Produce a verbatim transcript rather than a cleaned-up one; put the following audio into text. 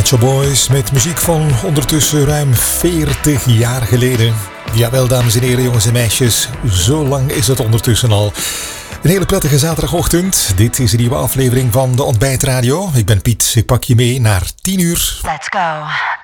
Pet Shop Boys met muziek van ondertussen ruim veertig jaar geleden. Jawel, dames en heren, jongens en meisjes, zo lang is het ondertussen al. Een hele prettige zaterdagochtend. Dit is een nieuwe aflevering van de Ontbijtradio. Ik ben Piet, ik pak je mee naar tien uur. Let's go.